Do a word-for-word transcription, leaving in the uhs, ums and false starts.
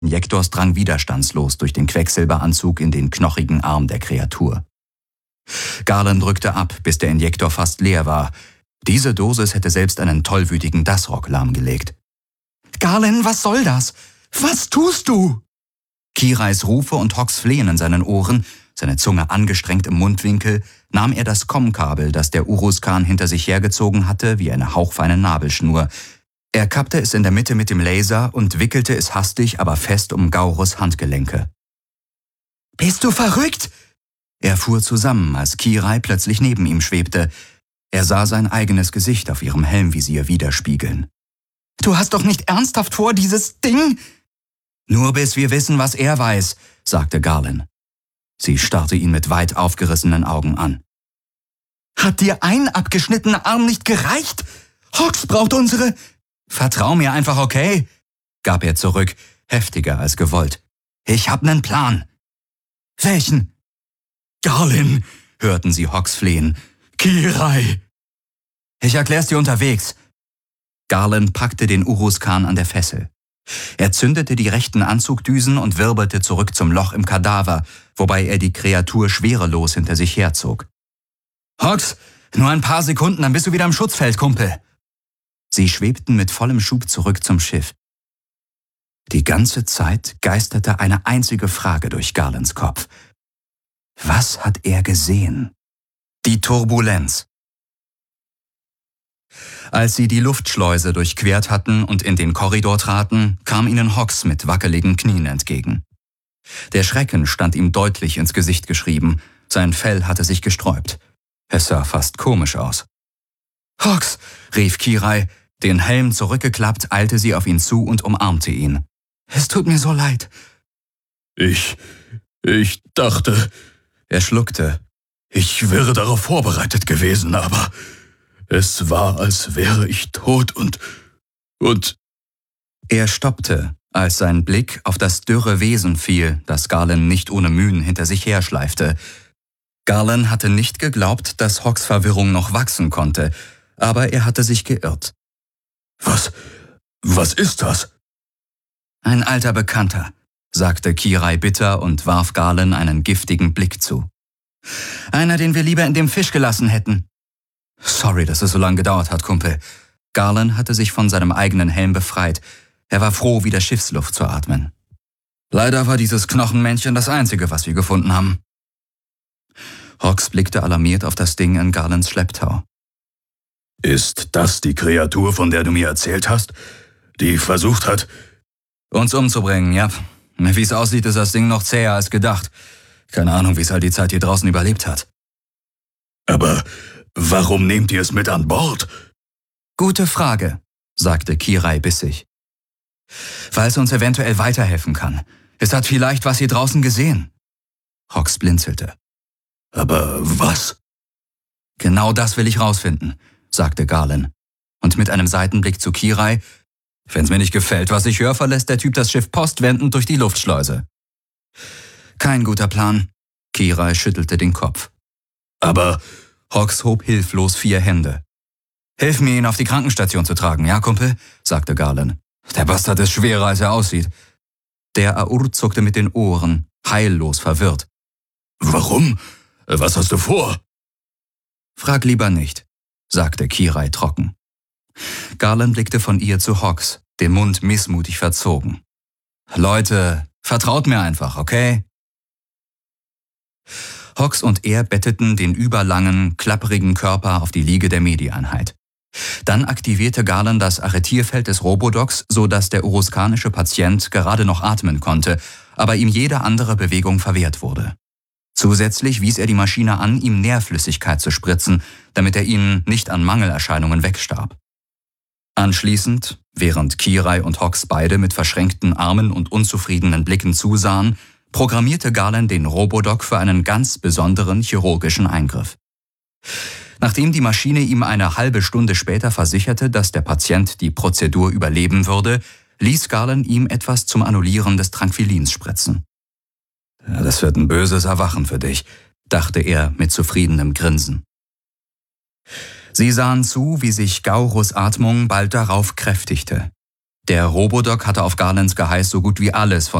Injektors drang widerstandslos durch den Quecksilberanzug in den knochigen Arm der Kreatur. Garland drückte ab, bis der Injektor fast leer war. Diese Dosis hätte selbst einen tollwütigen Dasrock lahmgelegt. »Garland, was soll das? Was tust du?« Kirais Rufe und Hawks Flehen in seinen Ohren, seine Zunge angestrengt im Mundwinkel, nahm er das Com-Kabel, das der Uruzkan hinter sich hergezogen hatte, wie eine hauchfeine Nabelschnur. Er kappte es in der Mitte mit dem Laser und wickelte es hastig, aber fest um Gaurus Handgelenke. »Bist du verrückt?« Er fuhr zusammen, als Kirai plötzlich neben ihm schwebte. Er sah sein eigenes Gesicht auf ihrem Helmvisier widerspiegeln. »Du hast doch nicht ernsthaft vor, dieses Ding?« »Nur bis wir wissen, was er weiß«, sagte Garland. Sie starrte ihn mit weit aufgerissenen Augen an. »Hat dir ein abgeschnittener Arm nicht gereicht? Hawks braucht unsere...« »Vertrau mir einfach, okay?«, gab er zurück, heftiger als gewollt. »Ich hab nen Plan.« »Welchen?« »Garland«, hörten sie Hawks flehen. »Kirai!« »Ich erklär's dir unterwegs.« Garland packte den Uruzkan an der Fessel. Er zündete die rechten Anzugdüsen und wirbelte zurück zum Loch im Kadaver, wobei er die Kreatur schwerelos hinter sich herzog. »Hawks, nur ein paar Sekunden, dann bist du wieder im Schutzfeld, Kumpel.« Sie schwebten mit vollem Schub zurück zum Schiff. Die ganze Zeit geisterte eine einzige Frage durch Garlands Kopf. Was hat er gesehen? Die Turbulenz. Als sie die Luftschleuse durchquert hatten und in den Korridor traten, kam ihnen Hawks mit wackeligen Knien entgegen. Der Schrecken stand ihm deutlich ins Gesicht geschrieben, sein Fell hatte sich gesträubt. Es sah fast komisch aus. »Hawks«, rief Kirai, den Helm zurückgeklappt, eilte sie auf ihn zu und umarmte ihn. »Es tut mir so leid.« Ich, ich dachte, er schluckte. Ich wäre darauf vorbereitet gewesen, aber es war, als wäre ich tot und, und... Er stoppte, als sein Blick auf das dürre Wesen fiel, das Garland nicht ohne Mühen hinter sich herschleifte. Garland hatte nicht geglaubt, dass Hawks Verwirrung noch wachsen konnte, aber er hatte sich geirrt. Was, was ist das? Ein alter Bekannter, sagte Kirai bitter und warf Garland einen giftigen Blick zu. Einer, den wir lieber in dem Fisch gelassen hätten. Sorry, dass es so lange gedauert hat, Kumpel. Garland hatte sich von seinem eigenen Helm befreit. Er war froh, wieder Schiffsluft zu atmen. Leider war dieses Knochenmännchen das Einzige, was wir gefunden haben. Hawks blickte alarmiert auf das Ding in Garlands Schlepptau. Ist das die Kreatur, von der du mir erzählt hast, die versucht hat, uns umzubringen, ja. Wie es aussieht, ist das Ding noch zäher als gedacht. Keine Ahnung, wie es all die Zeit hier draußen überlebt hat. Aber warum nehmt ihr es mit an Bord? Gute Frage, sagte Kirai bissig. Weil es uns eventuell weiterhelfen kann. Es hat vielleicht was hier draußen gesehen. Hawks blinzelte. Aber was? Genau das will ich rausfinden, sagte Garland. Und mit einem Seitenblick zu Kirai, wenn's mir nicht gefällt, was ich höre, verlässt der Typ das Schiff postwendend durch die Luftschleuse. Kein guter Plan. Kirai schüttelte den Kopf. Aber Hawks hob hilflos vier Hände. Hilf mir, ihn auf die Krankenstation zu tragen, ja, Kumpel? Sagte Garland. Der Bastard ist schwerer, als er aussieht. Der Aur zuckte mit den Ohren, heillos verwirrt. Warum? Was hast du vor? Frag lieber nicht, sagte Kirai trocken. Garland blickte von ihr zu Hawks, den Mund missmutig verzogen. Leute, vertraut mir einfach, okay? Hawks und er betteten den überlangen, klapprigen Körper auf die Liege der Medi-Einheit. Dann aktivierte Garland das Arretierfeld des Robodocs, so dass der uruskanische Patient gerade noch atmen konnte, aber ihm jede andere Bewegung verwehrt wurde. Zusätzlich wies er die Maschine an, ihm Nährflüssigkeit zu spritzen, damit er ihnen nicht an Mangelerscheinungen wegstarb. Anschließend, während Kirai und Hawks beide mit verschränkten Armen und unzufriedenen Blicken zusahen, programmierte Garland den Robodoc für einen ganz besonderen chirurgischen Eingriff. Nachdem die Maschine ihm eine halbe Stunde später versicherte, dass der Patient die Prozedur überleben würde, ließ Garland ihm etwas zum Annullieren des Tranquilins spritzen. Ja, das wird ein böses Erwachen für dich, dachte er mit zufriedenem Grinsen. Sie sahen zu, wie sich Gaurus Atmung bald darauf kräftigte. Der Robodoc hatte auf Garlands Geheiß so gut wie alles von